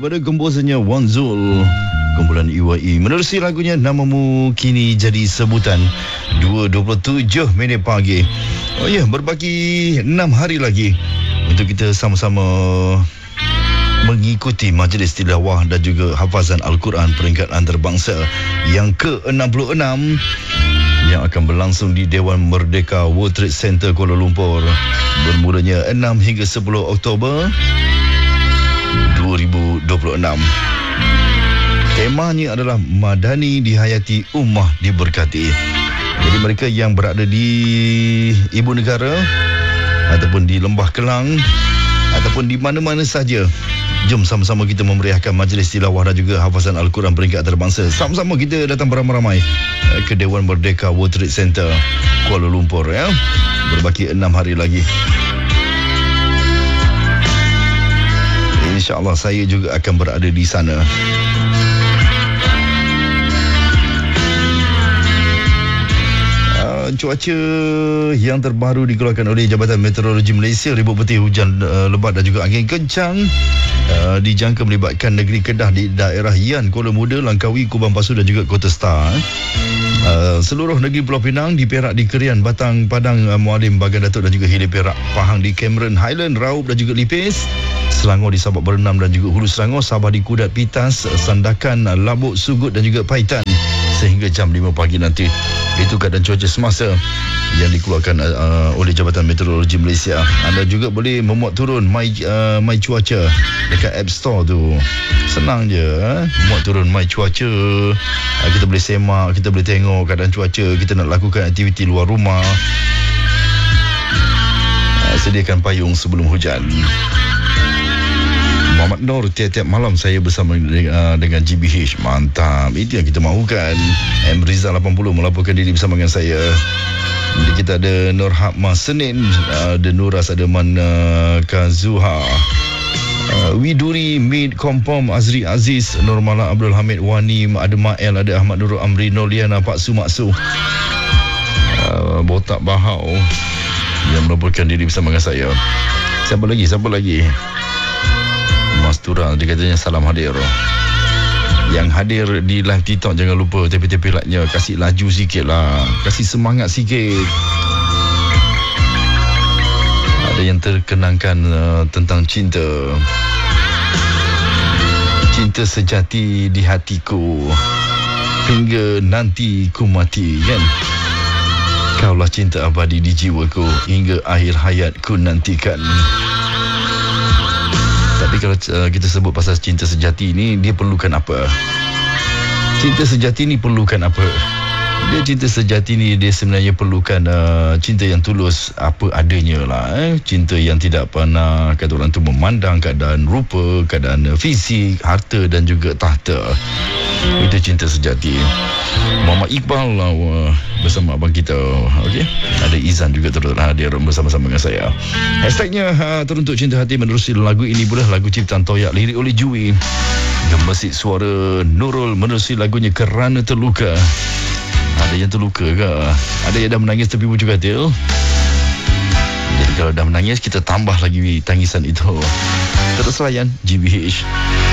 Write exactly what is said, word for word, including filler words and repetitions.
daripada komposernya Wan Zul, kumpulan E Y E. Menerusi lagunya Namamu Kini Jadi Sebutan. Dua dua puluh tujuh minit pagi. Oh ya, yeah, berbaki enam hari lagi untuk kita sama-sama mengikuti majlis tilawah dan juga hafazan Al-Quran peringkat antarabangsa yang ke enam puluh enam yang akan berlangsung di Dewan Merdeka World Trade Center Kuala Lumpur bermulanya enam hingga sepuluh Oktober dua ribu dua puluh enam. Temanya adalah Madani Dihayati, Ummah Diberkati. Jadi mereka yang berada di ibu negara ataupun di Lembah Kelang ataupun di mana-mana saja, jom sama-sama kita memeriahkan majlis tilawah dan juga hafazan Al-Quran peringkat antarabangsa. Sama-sama kita datang beramai-ramai ke Dewan Merdeka World Trade Center Kuala Lumpur, ya. Berbaki enam hari lagi. InsyaAllah saya juga akan berada di sana. Cuaca yang terbaru dikeluarkan oleh Jabatan Meteorologi Malaysia, ribut putih, hujan uh, lebat dan juga angin kencang uh, dijangka melibatkan negeri Kedah di daerah Yan, Kuala Muda, Langkawi, Kubang Pasu dan juga Kota Star. Uh, seluruh negeri Pulau Pinang, di Perak, di Kerian, Batang, Padang, uh, Mualim, Bagan Datuk dan juga Hilir Perak, Pahang, di Cameron, Highland, Raub dan juga Lipis, Selangor di Sabak Berenam dan juga Hulu Selangor, Sabah di Kudat, Pitas, Sandakan, Labuk, Sugut dan juga Paitan sehingga jam lima pagi nanti. Itu keadaan cuaca semasa yang dikeluarkan uh, oleh Jabatan Meteorologi Malaysia. Anda juga boleh memuat turun My, uh, My Cuaca dekat App Store tu. Senang je, eh? Muat turun My Cuaca. uh, Kita boleh semak, kita boleh tengok keadaan cuaca, kita nak lakukan aktiviti luar rumah. uh, Sediakan payung sebelum hujan. Muhammad Nur, tiap-tiap malam saya bersama uh, dengan G B H. Mantap, itu yang kita mahukan. M Rizal lapan puluh melaporkan diri bersama dengan saya. Jadi kita ada Nur Hakma Senin, uh, ada Nuras, ada Man uh, Kazuha, uh, Widuri, Mid Kompom, Azri Aziz, Nur Mala, Abdul Hamid Wani, ada Mael, ada Ahmad Nurul Amri, Noliana, Pak Su Maksu, uh, Botak Bahau yang melaporkan diri bersama dengan saya. Siapa lagi? Siapa lagi? Mas Tura, dia katanya salam hadir. Yang hadir di live TikTok, jangan lupa tepi-tepi like-nya, kasih laju sikit lah, kasih semangat sikit. Ada yang terkenangkan uh, tentang cinta. Cinta sejati di hatiku hingga nanti ku mati, kan? Kaulah cinta abadi di jiwaku hingga akhir hayatku nantikan. Tapi kalau uh, kita sebut pasal cinta sejati ni, dia perlukan apa? Cinta sejati ni perlukan apa? Dia cinta sejati ni, dia sebenarnya perlukan uh, cinta yang tulus apa adanya lah, eh? Cinta yang tidak pernah kata orang tu memandang keadaan rupa, keadaan uh, fisik, harta dan juga tahta. Itu cinta sejati. Muhammad Iqbal lah, uh, bersama abang kita. Okey, ada Izan juga turut hadir bersama-sama dengan saya. Hashtagnya uh, teruntuk cinta hati. Menerusi lagu ini pula lagu ciptaan Toyak, lirik oleh Jui, gemesit suara Nurul. Menerusi lagunya Kerana Terluka. Ada yang terluka ke? Ada yang dah menangis tepi pucuk katil. Jadi kalau dah menangis, kita tambah lagi tangisan itu. Terus layan G B H.